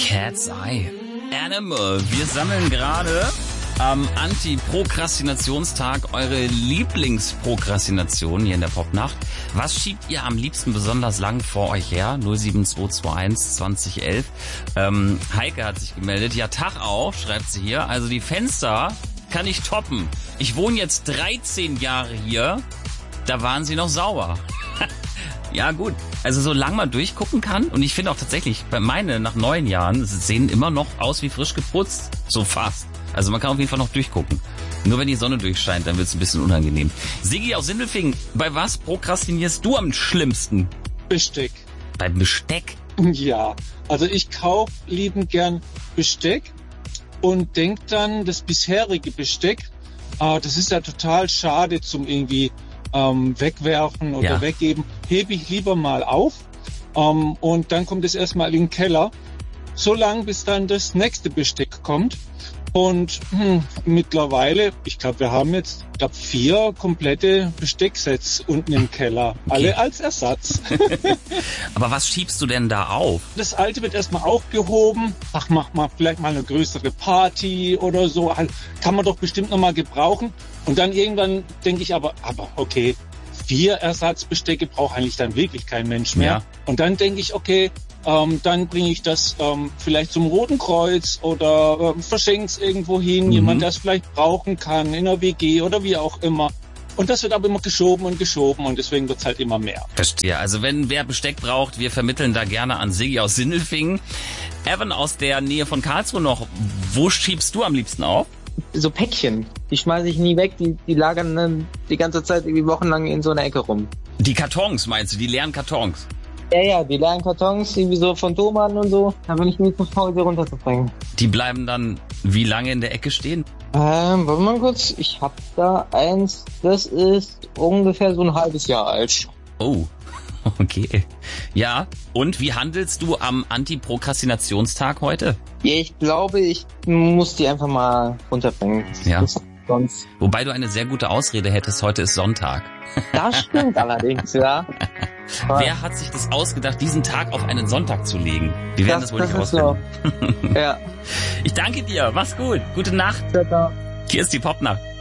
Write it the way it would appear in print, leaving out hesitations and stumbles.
Cat's Eye. Animal. Wir sammeln gerade am Anti-Prokrastinationstag eure Lieblingsprokrastination hier in der Popnacht. Was schiebt ihr am liebsten besonders lang vor euch her? 07221 2011. Heike hat sich gemeldet. Ja, Tag auch, schreibt sie hier. Also die Fenster kann ich toppen. Ich wohne jetzt 13 Jahre hier. Da waren sie noch sauber. Ja gut, also solange man durchgucken kann, und ich finde auch tatsächlich, bei meine nach 9 Jahren sehen immer noch aus wie frisch geputzt, so fast. Also man kann auf jeden Fall noch durchgucken. Nur wenn die Sonne durchscheint, dann wird es ein bisschen unangenehm. Sigi aus Sindelfingen, bei was prokrastinierst du am schlimmsten? Besteck. Beim Besteck? Ja, also ich kaufe liebend gern Besteck und denk dann, das bisherige Besteck, das ist ja total schade zum irgendwie wegwerfen oder weggeben, hebe ich lieber mal auf und dann kommt es erstmal in den Keller, so lang bis dann das nächste Besteck kommt. Und mittlerweile, ich glaube, wir haben jetzt 4 komplette Bestecksets unten im Keller, alle als Ersatz. Aber was schiebst du denn da auf? Das alte wird erstmal aufgehoben. Ach, mach mal vielleicht mal eine größere Party oder so. Kann man doch bestimmt noch mal gebrauchen. Und dann irgendwann denke ich aber okay, 4 Ersatzbestecke braucht eigentlich dann wirklich kein Mensch mehr. Ja. Und dann denke ich, okay, dann bringe ich das vielleicht zum Roten Kreuz oder verschenke es irgendwo hin, jemand, der es vielleicht brauchen kann, in einer WG oder wie auch immer. Und das wird aber immer geschoben und deswegen wird es halt immer mehr. Verstehe. Also wenn wer Besteck braucht, wir vermitteln da gerne an Sigi aus Sindelfingen. Evan aus der Nähe von Karlsruhe noch. Wo schiebst du am liebsten auf? So Päckchen. Die schmeiße ich nie weg, die lagern dann die ganze Zeit irgendwie wochenlang in so einer Ecke rum. Die Kartons meinst du, die leeren Kartons? Ja, die leeren Kartons, irgendwie so von Thomann und so. Da bin ich nie zu faul, sie runterzubringen. Die bleiben dann wie lange in der Ecke stehen? Warte mal kurz. Ich hab da eins, das ist ungefähr so ein halbes Jahr alt. Oh, okay. Ja, und wie handelst du am Anti-Prokrastinationstag heute? Ja, ich glaube, ich muss die einfach mal runterbringen. Ja. Sonst. Wobei du eine sehr gute Ausrede hättest, heute ist Sonntag. Das stimmt allerdings, ja. Wer hat sich das ausgedacht, diesen Tag auf einen Sonntag zu legen? Wir werden das wohl nicht rausfinden. So. Ja. Ich danke dir, mach's gut. Gute Nacht. Ciao. Hier ist die Popnacht.